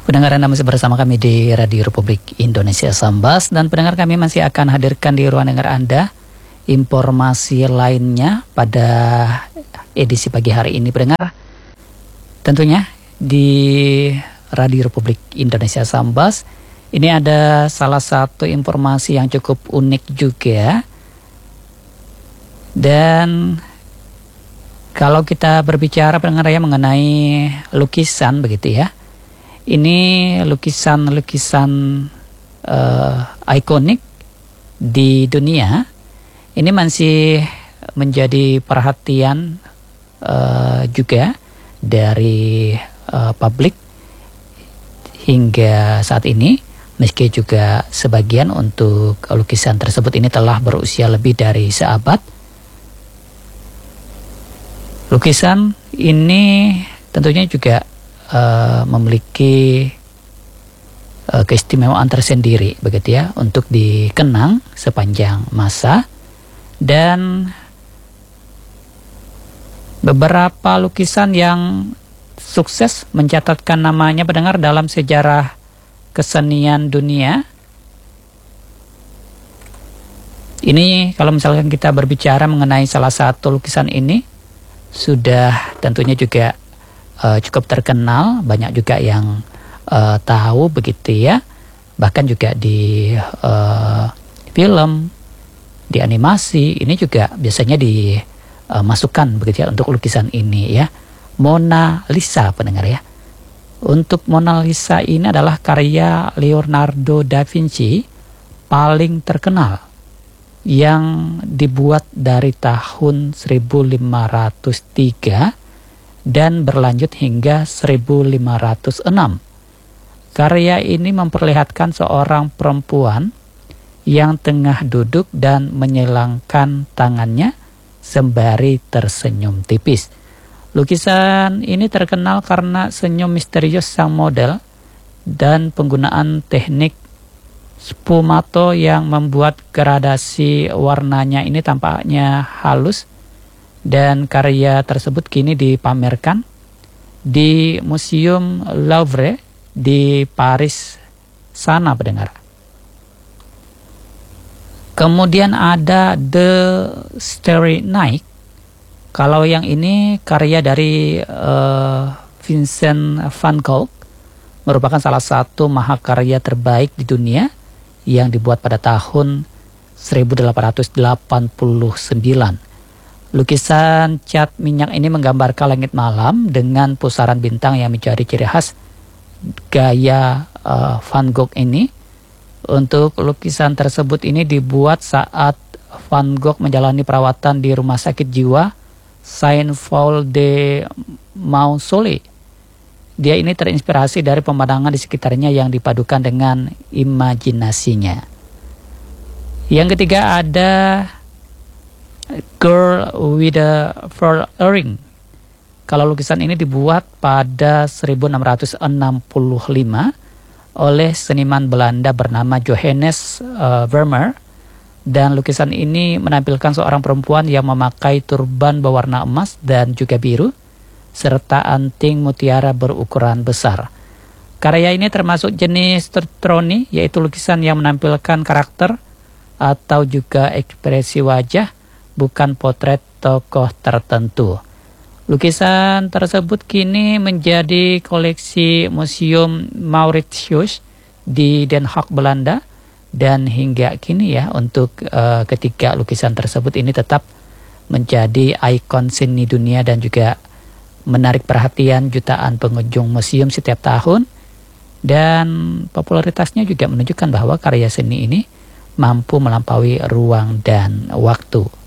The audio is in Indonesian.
Pendengar Anda masih bersama kami di Radio Republik Indonesia Sambas, dan pendengar kami masih akan hadirkan di ruang dengar Anda informasi lainnya pada edisi pagi hari ini, pendengar. Tentunya di Radio Republik Indonesia Sambas ini ada salah satu informasi yang cukup unik juga. Dan kalau kita berbicara, pendengar, ya, mengenai lukisan begitu ya. Ini lukisan-lukisan ikonik di dunia. Ini masih menjadi perhatian juga dari publik hingga saat ini. Meski juga sebagian untuk lukisan tersebut ini telah berusia lebih dari seabad. Lukisan ini tentunya juga memiliki keistimewaan tersendiri begitu ya, untuk dikenang sepanjang masa. Dan beberapa lukisan yang sukses mencatatkan namanya, pendengar, dalam sejarah kesenian dunia. Ini kalau misalkan kita berbicara mengenai salah satu lukisan ini, sudah tentunya juga cukup terkenal, banyak juga yang tahu begitu ya. Bahkan juga di film, di animasi ini juga biasanya dimasukkan begitu ya untuk lukisan ini ya. Mona Lisa, pendengar ya. Untuk Mona Lisa ini adalah karya Leonardo da Vinci paling terkenal yang dibuat dari tahun 1503 dan berlanjut hingga 1506. Karya ini memperlihatkan seorang perempuan yang tengah duduk dan menyilangkan tangannya sembari tersenyum tipis. Lukisan ini terkenal karena senyum misterius sang model dan penggunaan teknik sfumato yang membuat gradasi warnanya ini tampaknya halus. Dan karya tersebut kini dipamerkan di Museum Louvre di Paris sana, pendengar. Kemudian ada The Starry Night. Kalau yang ini karya dari Vincent van Gogh, merupakan salah satu mahakarya terbaik di dunia yang dibuat pada tahun 1889. Lukisan cat minyak ini menggambarkan langit malam dengan pusaran bintang yang menjadi ciri khas gaya Van Gogh ini. Untuk lukisan tersebut ini dibuat saat Van Gogh menjalani perawatan di rumah sakit jiwa Saint-Paul de Mausolée. Dia ini terinspirasi dari pemandangan di sekitarnya yang dipadukan dengan imajinasinya. Yang ketiga ada Girl with a Pearl Earring. Kalau lukisan ini dibuat pada 1665 oleh seniman Belanda bernama Johannes Vermeer, dan lukisan ini menampilkan seorang perempuan yang memakai turban berwarna emas dan juga biru serta anting mutiara berukuran besar. Karya ini termasuk jenis troni, yaitu lukisan yang menampilkan karakter atau juga ekspresi wajah, bukan potret tokoh tertentu. Lukisan tersebut kini menjadi koleksi Museum Mauritshuis di Den Haag, Belanda, dan hingga kini ya, untuk ketiga lukisan tersebut ini tetap menjadi ikon seni dunia dan juga menarik perhatian jutaan pengunjung museum setiap tahun. Dan popularitasnya juga menunjukkan bahwa karya seni ini mampu melampaui ruang dan waktu.